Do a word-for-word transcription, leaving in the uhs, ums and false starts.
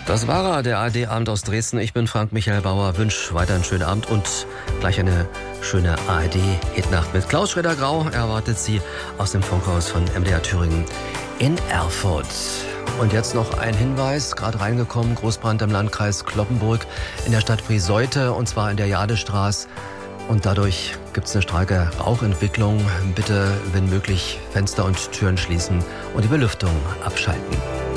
Das war er, der A R D-Abend aus Dresden. Ich bin Frank Michael Bauer, wünsche weiter einen schönen Abend und gleich eine schöne A R D-Hitnacht mit Klaus Schroeder-Grau. Erwartet Sie aus dem Funkhaus von M D R Thüringen in Erfurt. Und jetzt noch ein Hinweis, gerade reingekommen, Großbrand im Landkreis Cloppenburg in der Stadt Friseute, und zwar in der Jadestraße. Und dadurch gibt es eine starke Rauchentwicklung. Bitte, wenn möglich, Fenster und Türen schließen und die Belüftung abschalten.